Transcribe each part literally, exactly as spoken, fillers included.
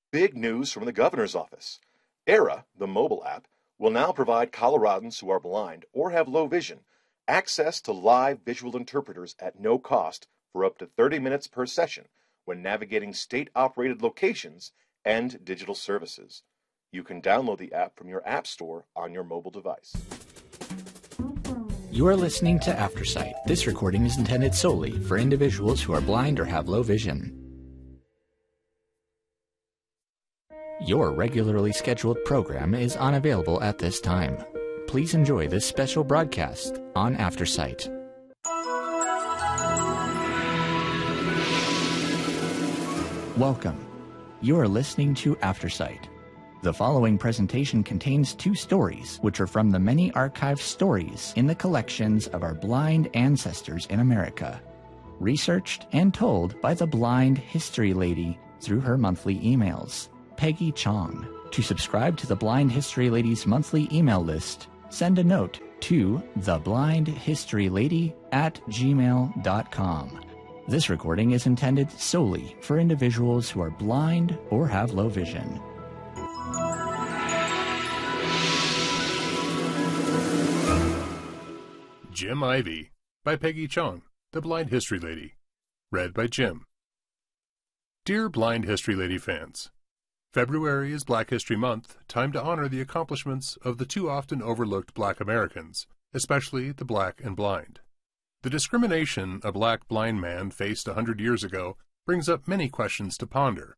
Big news from the governor's office. Era, the mobile app, will now provide Coloradans who are blind or have low vision access to live visual interpreters at no cost for up to thirty minutes per session when navigating state-operated locations and digital services. You can download the app from your app store on your mobile device. You are listening to Aftersight. This recording is intended solely for individuals who are blind or have low vision. Your regularly scheduled program is unavailable at this time. Please enjoy this special broadcast on Aftersight. Welcome. You are listening to Aftersight. The following presentation contains two stories, which are from the many archived stories in the collections of our blind ancestors in America, researched and told by the Blind History Lady through her monthly emails, Peggy Chong. To subscribe to the Blind History Lady's monthly email list, send a note to theblindhistorylady at gmail dot com. This recording is intended solely for individuals who are blind or have low vision. Jim Ivy by Peggy Chong, the Blind History Lady. Read by Jim. Dear Blind History Lady fans, February is Black History Month, time to honor the accomplishments of the too often overlooked Black Americans, especially the black and blind. The discrimination a black blind man faced a hundred years ago brings up many questions to ponder.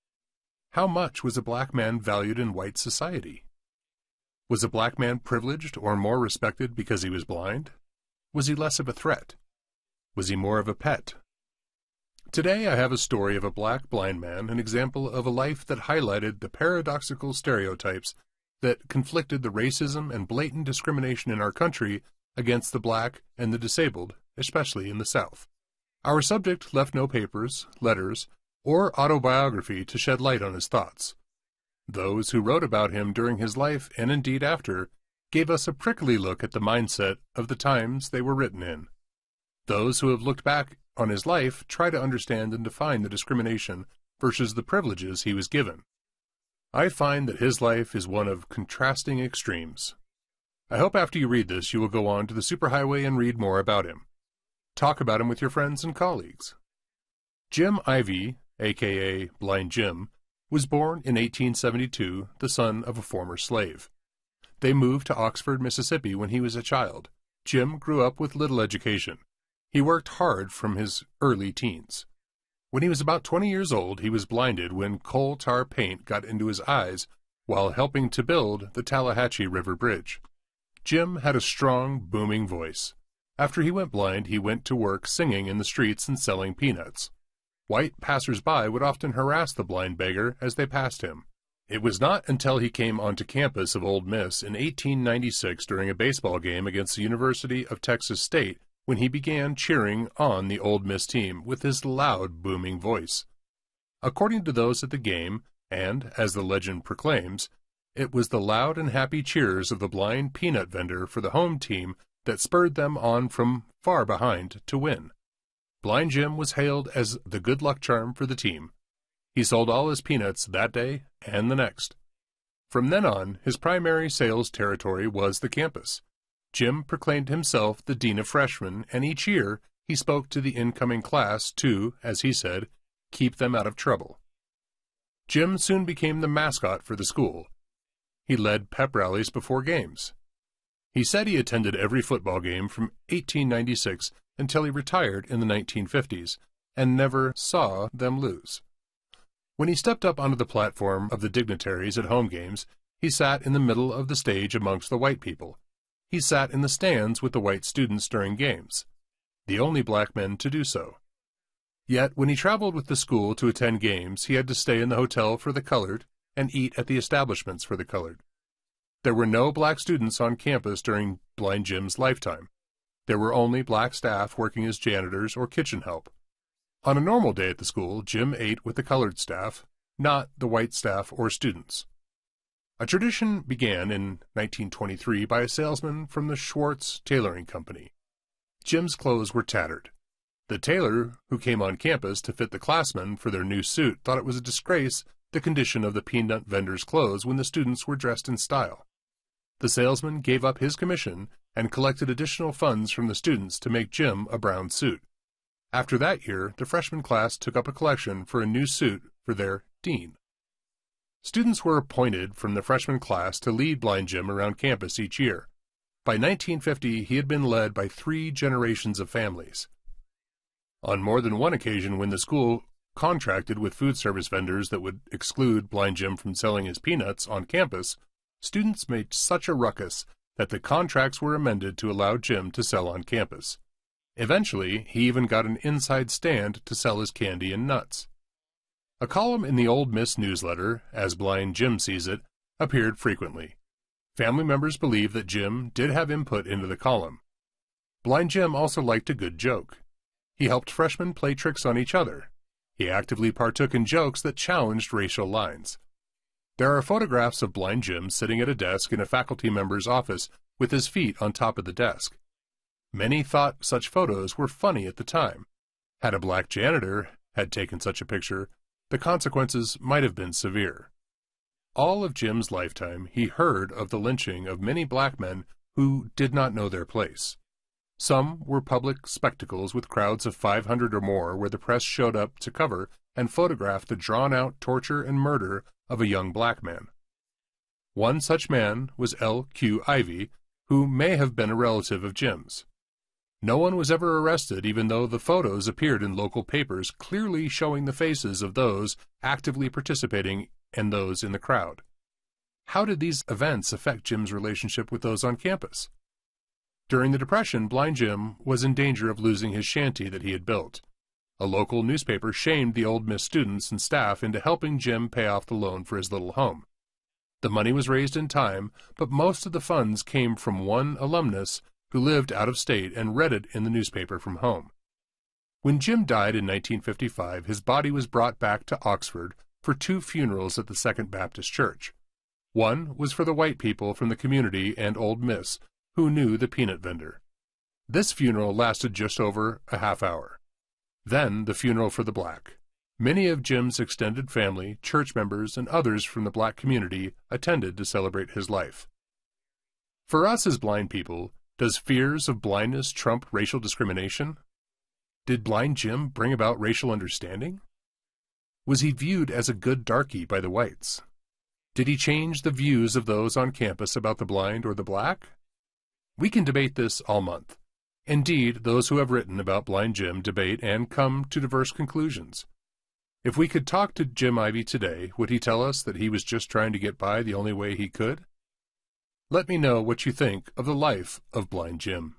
How much was a black man valued in white society? Was a black man privileged or more respected because he was blind? Was he less of a threat? Was he more of a pet? Today I have a story of a black blind man, an example of a life that highlighted the paradoxical stereotypes that conflicted the racism and blatant discrimination in our country against the black and the disabled, especially in the South. Our subject left no papers, letters, or autobiography to shed light on his thoughts. Those who wrote about him during his life, and indeed after, gave us a prickly look at the mindset of the times they were written in. Those who have looked back on his life try to understand and define the discrimination versus the privileges he was given. I find that his life is one of contrasting extremes. I hope after you read this you will go on to the superhighway and read more about him. Talk about him with your friends and colleagues. Jim Ivy, aka Blind Jim, was born in eighteen seventy-two, the son of a former slave. They moved to Oxford, Mississippi when he was a child. Jim grew up with little education. He worked hard from his early teens. When he was about twenty years old, he was blinded when coal tar paint got into his eyes while helping to build the Tallahatchie River Bridge. Jim had a strong, booming voice. After he went blind, he went to work singing in the streets and selling peanuts. White passers-by would often harass the blind beggar as they passed him. It was not until he came onto campus of Ole Miss in eighteen ninety-six during a baseball game against the University of Texas State when he began cheering on the Ole Miss team with his loud, booming voice. According to those at the game, and as the legend proclaims, it was the loud and happy cheers of the blind peanut vendor for the home team that spurred them on from far behind to win. Blind Jim was hailed as the good luck charm for the team. He sold all his peanuts that day and the next. From then on, his primary sales territory was the campus. Jim proclaimed himself the dean of freshmen, and each year he spoke to the incoming class to, as he said, keep them out of trouble. Jim soon became the mascot for the school. He led pep rallies before games. He said he attended every football game from eighteen ninety-six until he retired in the nineteen fifties, and never saw them lose. When he stepped up onto the platform of the dignitaries at home games, he sat in the middle of the stage amongst the white people. He sat in the stands with the white students during games, the only black men to do so. Yet when he traveled with the school to attend games, he had to stay in the hotel for the colored and eat at the establishments for the colored. There were no black students on campus during Blind Jim's lifetime. There were only black staff working as janitors or kitchen help. On a normal day at the school, Jim ate with the colored staff, not the white staff or students. A tradition began in nineteen twenty-three by a salesman from the Schwartz Tailoring Company. Jim's clothes were tattered. The tailor who came on campus to fit the classmen for their new suit thought it was a disgrace the condition of the peanut vendor's clothes when the students were dressed in style. The salesman gave up his commission and collected additional funds from the students to make Jim a brown suit. After that year, the freshman class took up a collection for a new suit for their dean. Students were appointed from the freshman class to lead Blind Jim around campus each year. By nineteen fifty, he had been led by three generations of families. On more than one occasion when the school contracted with food service vendors that would exclude Blind Jim from selling his peanuts on campus, students made such a ruckus that the contracts were amended to allow Jim to sell on campus. Eventually, he even got an inside stand to sell his candy and nuts. A column in the Old Miss newsletter, as Blind Jim sees it, appeared frequently. Family members believed that Jim did have input into the column. Blind Jim also liked a good joke. He helped freshmen play tricks on each other. He actively partook in jokes that challenged racial lines. There are photographs of Blind Jim sitting at a desk in a faculty member's office with his feet on top of the desk. Many thought such photos were funny at the time. Had a black janitor had taken such a picture, the consequences might have been severe. All of Jim's lifetime, he heard of the lynching of many black men who did not know their place. Some were public spectacles with crowds of five hundred or more where the press showed up to cover and photograph the drawn-out torture and murder of a young black man. One such man was L Q Ivy, who may have been a relative of Jim's. No one was ever arrested, even though the photos appeared in local papers clearly showing the faces of those actively participating and those in the crowd. How did these events affect Jim's relationship with those on campus? During the Depression, Blind Jim was in danger of losing his shanty that he had built. A local newspaper shamed the Old Miss students and staff into helping Jim pay off the loan for his little home. The money was raised in time, but most of the funds came from one alumnus who lived out of state and read it in the newspaper from home. When Jim died in nineteen fifty-five, his body was brought back to Oxford for two funerals at the Second Baptist Church. One was for the white people from the community and Old Miss who knew the peanut vendor. This funeral lasted just over a half hour. Then the funeral for the black. Many of Jim's extended family, church members, and others from the black community attended to celebrate his life. For us as blind people, does fears of blindness trump racial discrimination? Did Blind Jim bring about racial understanding? Was he viewed as a good darky by the whites? Did he change the views of those on campus about the blind or the black? We can debate this all month. Indeed, those who have written about Blind Jim debate and come to diverse conclusions. If we could talk to Jim Ivy today, would he tell us that he was just trying to get by the only way he could? Let me know what you think of the life of Blind Jim.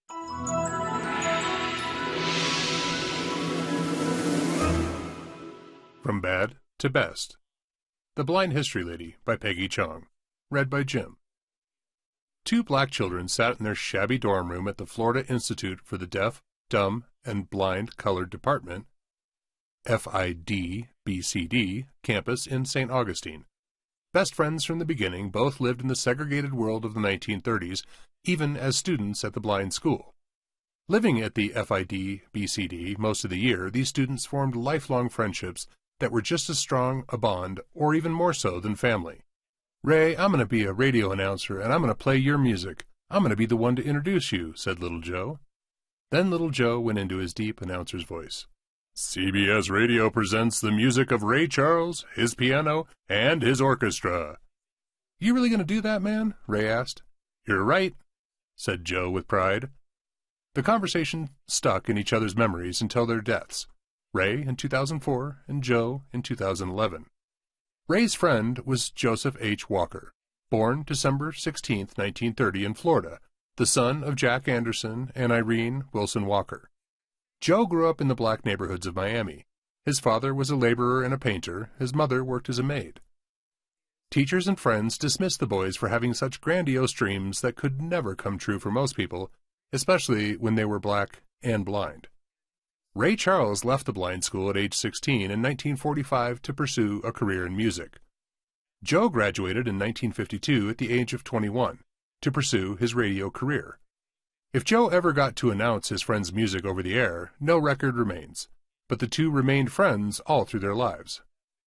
From Bad to Best. The Blind History Lady by Peggy Chong. Read by Jim. Two black children sat in their shabby dorm room at the Florida Institute for the Deaf, Dumb, and Blind Colored Department, F I D B C D, campus in Saint Augustine. Best friends from the beginning, both lived in the segregated world of the nineteen thirties, even as students at the blind school. Living at the F I D B C D most of the year, these students formed lifelong friendships that were just as strong a bond, or even more so, than family. "Ray, I'm going to be a radio announcer, and I'm going to play your music. I'm going to be the one to introduce you," said Little Joe. Then Little Joe went into his deep announcer's voice. "C B S Radio presents the music of Ray Charles, his piano, and his orchestra." "You really going to do that, man?" Ray asked. "You're right," said Joe with pride. The conversation stuck in each other's memories until their deaths. Ray in two thousand four and Joe in two thousand eleven. Ray's friend was Joseph H. Walker, born December sixteenth, nineteen thirty in Florida, the son of Jack Anderson and Irene Wilson Walker. Joe grew up in the black neighborhoods of Miami. His father was a laborer and a painter. His mother worked as a maid. Teachers and friends dismissed the boys for having such grandiose dreams that could never come true for most people, especially when they were black and blind. Ray Charles left the blind school at age sixteen in nineteen forty-five to pursue a career in music. Joe graduated in nineteen fifty-two at the age of twenty-one to pursue his radio career. If Joe ever got to announce his friend's music over the air, no record remains, but the two remained friends all through their lives.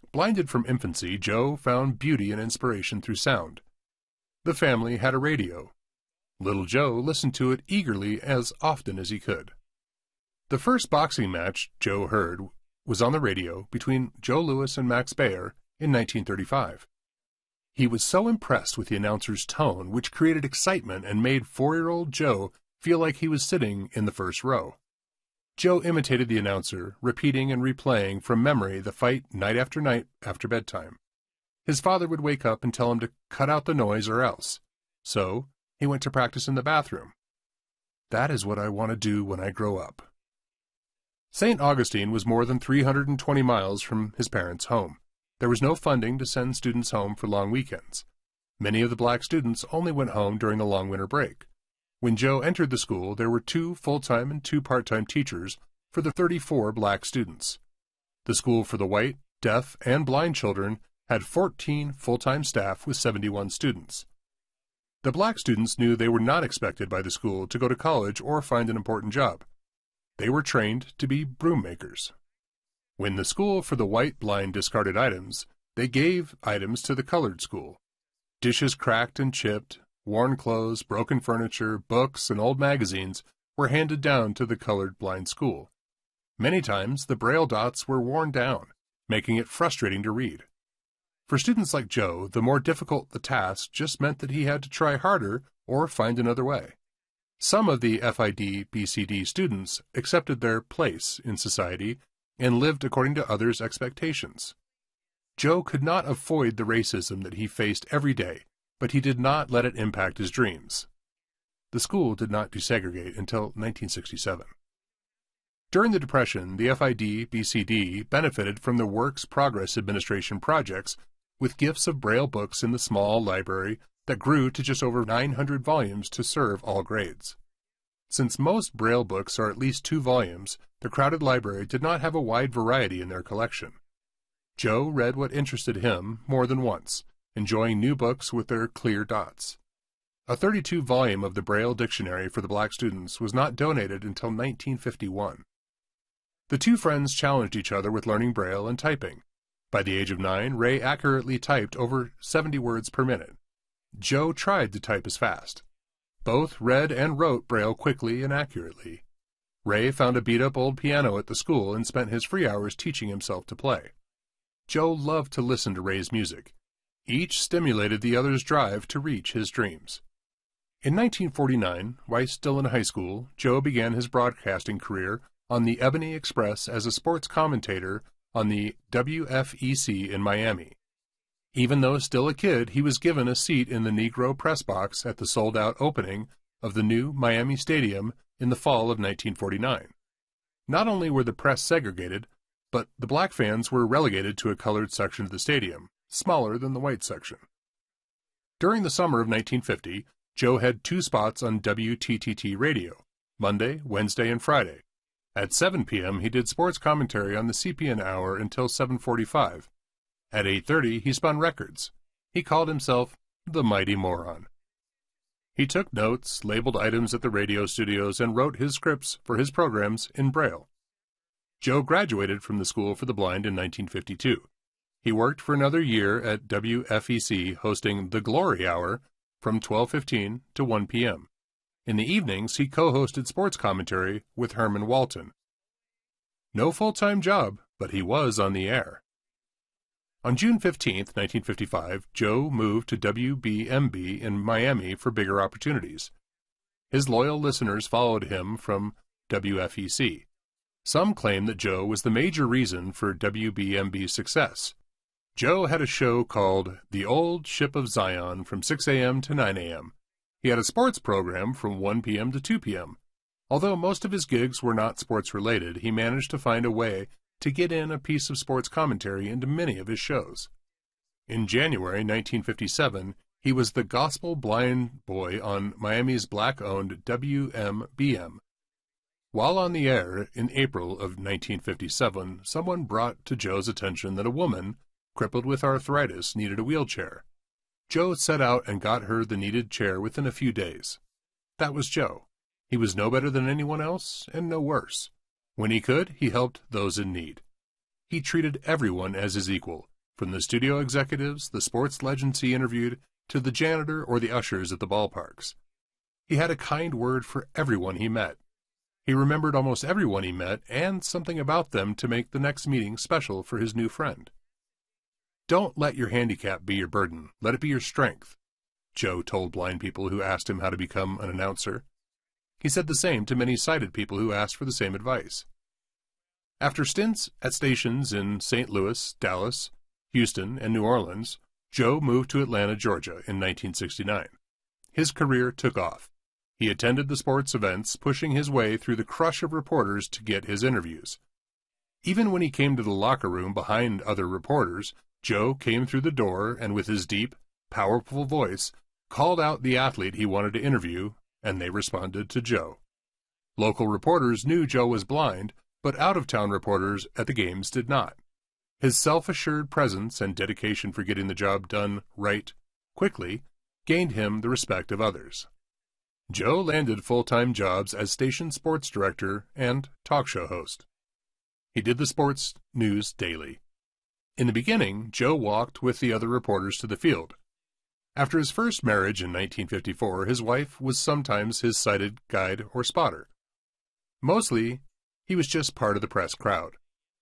Blinded from infancy, Joe found beauty and inspiration through sound. The family had a radio. Little Joe listened to it eagerly as often as he could. The first boxing match Joe heard was on the radio between Joe Louis and Max Baer in nineteen thirty-five. He was so impressed with the announcer's tone, which created excitement and made four-year-old Joe feel like he was sitting in the first row. Joe imitated the announcer, repeating and replaying from memory the fight night after night after bedtime. His father would wake up and tell him to cut out the noise or else. So he went to practice in the bathroom. That is what I want to do when I grow up. Saint Augustine was more than three hundred twenty miles from his parents' home. There was no funding to send students home for long weekends. Many of the black students only went home during the long winter break. When Joe entered the school, there were two full-time and two part-time teachers for the thirty-four black students. The school for the white, deaf, and blind children had fourteen full-time staff with seventy-one students. The black students knew they were not expected by the school to go to college or find an important job. They were trained to be broom makers. When the school for the white blind discarded items, they gave items to the colored school. Dishes cracked and chipped, worn clothes, broken furniture, books, and old magazines were handed down to the colored blind school. Many times the braille dots were worn down, making it frustrating to read. For students like Joe, the more difficult the task just meant that he had to try harder or find another way. Some of the F I D B C D students accepted their place in society and lived according to others' expectations. Joe could not avoid the racism that he faced every day, but he did not let it impact his dreams. The school did not desegregate until nineteen sixty-seven. During the Depression, the F I D B C D benefited from the Works Progress Administration projects with gifts of Braille books in the small library that grew to just over nine hundred volumes to serve all grades. Since most Braille books are at least two volumes, the crowded library did not have a wide variety in their collection. Joe read what interested him more than once, enjoying new books with their clear dots. A thirty-two volume of the Braille Dictionary for the black students was not donated until nineteen fifty-one. The two friends challenged each other with learning Braille and typing. By the age of nine, Ray accurately typed over seventy words per minute. Joe tried to type as fast. Both read and wrote Braille quickly and accurately. Ray found a beat-up old piano at the school and spent his free hours teaching himself to play. Joe loved to listen to Ray's music. Each stimulated the other's drive to reach his dreams. In nineteen forty-nine, while still in high school, Joe began his broadcasting career on the Ebony Express as a sports commentator on the W F E C in Miami. Even though still a kid, he was given a seat in the Negro press box at the sold-out opening of the new Miami Stadium in the fall of nineteen forty-nine. Not only were the press segregated, but the black fans were relegated to a colored section of the stadium, smaller than the white section. During the summer of nineteen fifty, Joe had two spots on W T T T radio, Monday, Wednesday, and Friday. At seven p m he did sports commentary on the C P N hour until seven forty-five. At eight thirty he spun records. He called himself the Mighty Moron. He took notes, labeled items at the radio studios, and wrote his scripts for his programs in Braille. Joe graduated from the School for the Blind in nineteen fifty-two. He worked for another year at W F E C hosting The Glory Hour from twelve fifteen to one p m In the evenings, he co-hosted sports commentary with Herman Walton. No full-time job, but he was on the air. On June fifteenth, nineteen fifty-five, Joe moved to W B M B in Miami for bigger opportunities. His loyal listeners followed him from W F E C. Some claim that Joe was the major reason for W B M B's success. Joe had a show called The Old Ship of Zion from six a m to nine a m He had a sports program from one p m to two p m Although most of his gigs were not sports-related, he managed to find a way to get in a piece of sports commentary into many of his shows. In January nineteen fifty-seven, he was the gospel blind boy on Miami's black-owned W M B M. While on the air in April of nineteen fifty-seven, someone brought to Joe's attention that a woman, crippled with arthritis, needed a wheelchair. Joe set out and got her the needed chair within a few days. That was Joe. He was no better than anyone else, and no worse. When he could, he helped those in need. He treated everyone as his equal, from the studio executives, the sports legends he interviewed, to the janitor or the ushers at the ballparks. He had a kind word for everyone he met. He remembered almost everyone he met and something about them to make the next meeting special for his new friend. "Don't let your handicap be your burden. Let it be your strength," Joe told blind people who asked him how to become an announcer. He said the same to many sighted people who asked for the same advice. After stints at stations in Saint Louis, Dallas, Houston, and New Orleans, Joe moved to Atlanta, Georgia in nineteen sixty-nine. His career took off. He attended the sports events, pushing his way through the crush of reporters to get his interviews. Even when he came to the locker room behind other reporters, Joe came through the door and with his deep, powerful voice, called out the athlete he wanted to interview, and they responded to Joe. Local reporters knew Joe was blind, but out-of-town reporters at the games did not. His self-assured presence and dedication for getting the job done right, quickly, gained him the respect of others. Joe landed full-time jobs as station sports director and talk show host. He did the sports news daily. In the beginning, Joe walked with the other reporters to the field. After his first marriage in nineteen fifty-four, his wife was sometimes his sighted guide or spotter. Mostly, he was just part of the press crowd.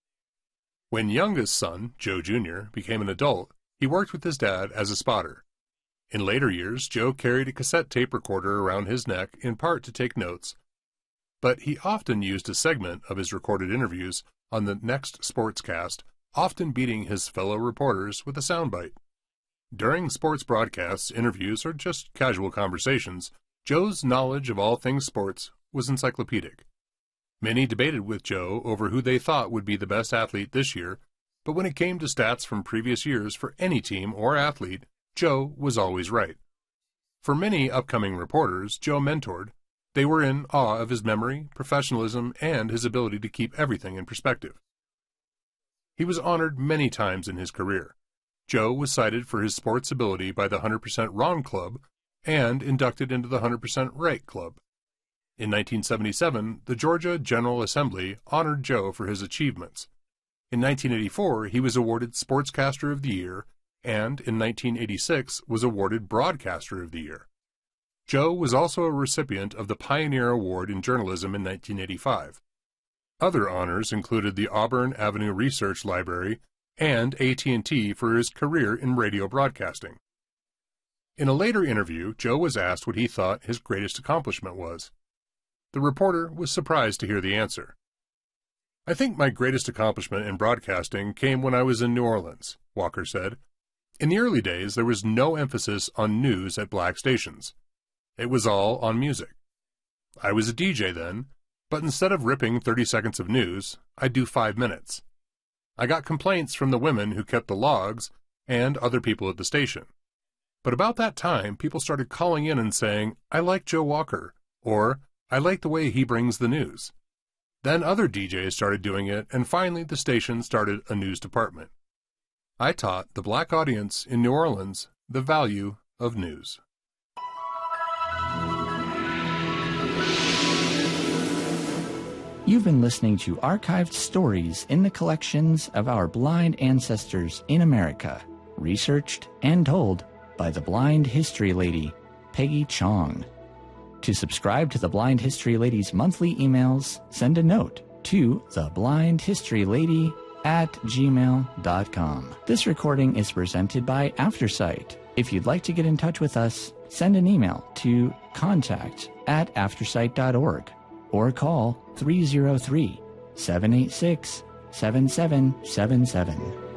When youngest son, Joe Junior, became an adult, he worked with his dad as a spotter. In later years, Joe carried a cassette tape recorder around his neck in part to take notes, but he often used a segment of his recorded interviews on the next sportscast, often beating his fellow reporters with a soundbite. During sports broadcasts, interviews, or just casual conversations, Joe's knowledge of all things sports was encyclopedic. Many debated with Joe over who they thought would be the best athlete this year, but when it came to stats from previous years for any team or athlete, Joe was always right. For many upcoming reporters Joe mentored, they were in awe of his memory, professionalism, and his ability to keep everything in perspective. He was honored many times in his career. Joe was cited for his sports ability by the one hundred percent Wrong Club and inducted into the one hundred percent Right Club. In nineteen seventy-seven, the Georgia General Assembly honored Joe for his achievements. In nineteen eighty-four, he was awarded Sportscaster of the Year, and in nineteen eighty-six was awarded Broadcaster of the Year. Joe was also a recipient of the Pioneer Award in Journalism in nineteen eighty-five. Other honors included the Auburn Avenue Research Library and A T and T for his career in radio broadcasting. In a later interview, Joe was asked what he thought his greatest accomplishment was. The reporter was surprised to hear the answer. "I think my greatest accomplishment in broadcasting came when I was in New Orleans," Walker said. "In the early days, there was no emphasis on news at black stations. It was all on music. I was a D J then, but instead of ripping thirty seconds of news, I'd do five minutes. I got complaints from the women who kept the logs and other people at the station. But about that time, people started calling in and saying, 'I like Joe Walker,' or 'I like the way he brings the news.' Then other D Js started doing it, and finally the station started a news department. I taught the black audience in New Orleans the value of news." You've been listening to archived stories in the collections of our blind ancestors in America, researched and told by the Blind History Lady, Peggy Chong. To subscribe to the Blind History Lady's monthly emails, send a note to theblindhistorylady at gmail dot com. This recording is presented by Aftersight. If you'd like to get in touch with us, send an email to contact at aftersight dot org or call three oh three, seven eight six, seven seven seven seven.